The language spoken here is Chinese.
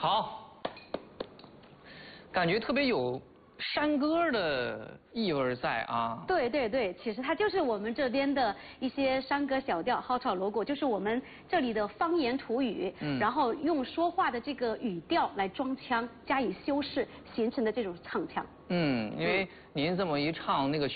好，感觉特别有山歌的意味在啊。 对对对，其实它就是我们这边的一些山歌小调、号潮锣鼓，就是我们这里的方言土语，然后用说话的这个语调来装腔，加以修饰，形成的这种唱腔。 因为您这么一唱，那个